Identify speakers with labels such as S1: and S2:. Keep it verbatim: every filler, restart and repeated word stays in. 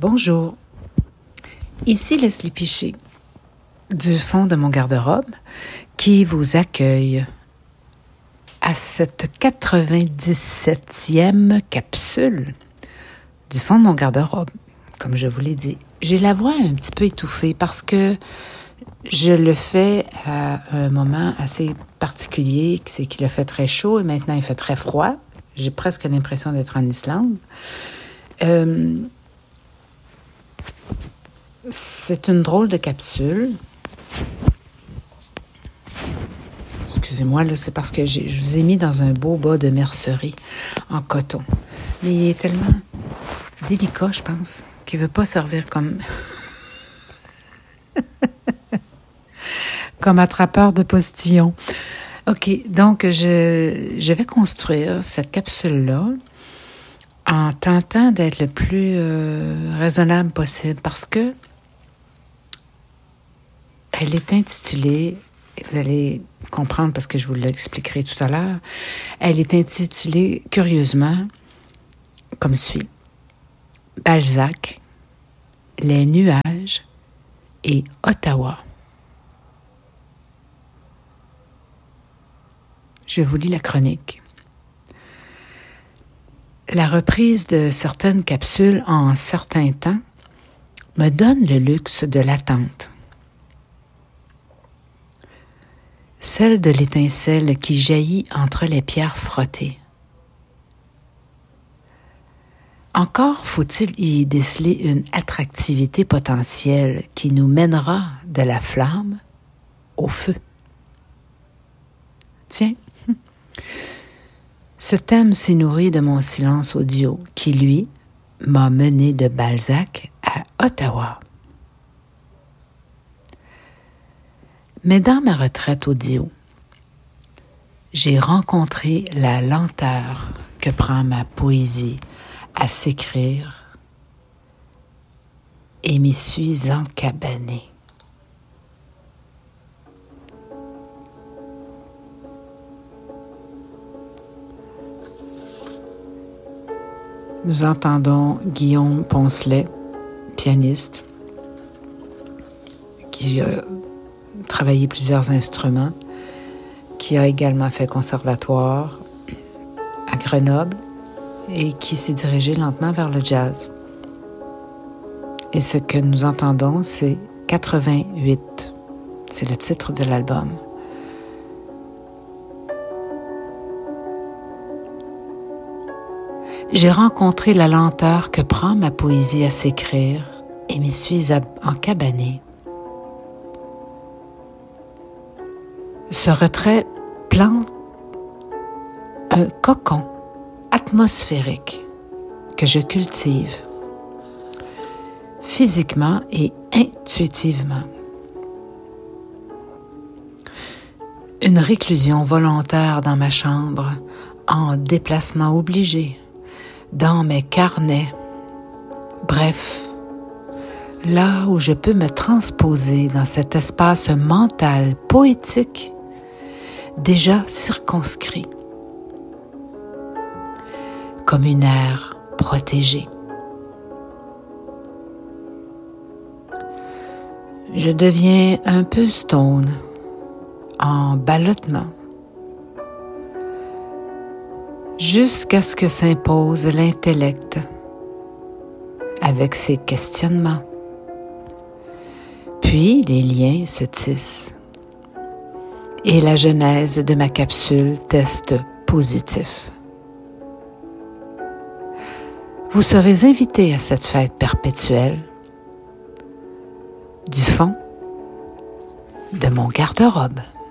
S1: Bonjour, ici Leslie Piché du fond de mon garde-robe qui vous accueille à cette quatre-vingt-dix-septième capsule du fond de mon garde-robe. Comme je vous l'ai dit, j'ai la voix un petit peu étouffée parce que je le fais à un moment assez particulier, c'est qu'il a fait très chaud et maintenant il fait très froid. J'ai presque l'impression d'être en Islande. Euh, c'est une drôle de capsule. Excusez-moi, là, c'est parce que j'ai, je vous ai mis dans un beau bas de mercerie en coton. Mais il est tellement délicat, je pense, qu'il ne veut pas servir comme... comme attrapeur de postillons. OK, donc je, je vais construire cette capsule-là en tentant d'être le plus euh, raisonnable possible parce que elle est intitulée, et vous allez comprendre parce que je vous l'expliquerai tout à l'heure, elle est intitulée curieusement comme suit. Balzac, les nuages et Ottawa. Je vous lis la chronique. La reprise de certaines capsules en certains temps me donne le luxe de l'attente. Celle de l'étincelle qui jaillit entre les pierres frottées. Encore faut-il y déceler une attractivité potentielle qui nous mènera de la flamme au feu. Tiens, ce thème s'est nourri de mon silence audio qui, lui, m'a mené de Balzac à Ottawa. Mais dans ma retraite audio, j'ai rencontré la lenteur que prend ma poésie à s'écrire et m'y suis encabanée. Nous entendons Guillaume Poncelet, pianiste, qui a travaillé plusieurs instruments, qui a également fait conservatoire à Grenoble et qui s'est dirigé lentement vers le jazz. Et ce que nous entendons, c'est quatre-vingt-huit. C'est le titre de l'album. J'ai rencontré la lenteur que prend ma poésie à s'écrire et m'y suis encabanée. Ce retrait plante un cocon atmosphérique que je cultive physiquement et intuitivement. Une réclusion volontaire dans ma chambre en déplacement obligé, dans mes carnets, bref, là où je peux me transposer dans cet espace mental poétique déjà circonscrit, comme une aire protégée. Je deviens un peu stone, en ballottement, jusqu'à ce que s'impose l'intellect avec ses questionnements. Puis les liens se tissent et la genèse de ma capsule teste positif. Vous serez invité à cette fête perpétuelle du fond de mon garde-robe.